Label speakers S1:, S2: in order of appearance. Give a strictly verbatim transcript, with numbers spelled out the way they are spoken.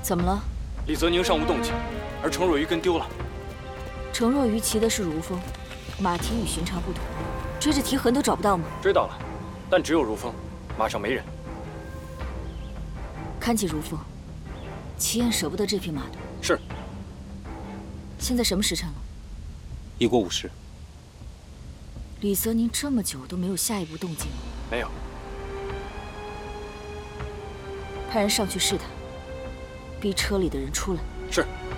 S1: 怎么了？
S2: 李泽宁尚无动静，而程若愚跟丢了。
S1: 程若愚骑的是如风，马蹄与寻常不同，追着蹄痕都找不到吗？
S2: 追到了，但只有如风，马上没人。
S1: 看起如风，齐燕舍不得这匹马的。
S2: 是。
S1: 现在什么时辰了？
S3: 已过午时。
S1: 李泽宁这么久都没有下一步动静。
S2: 没有。
S1: 派人上去试探，逼车里的人出来。
S2: 是。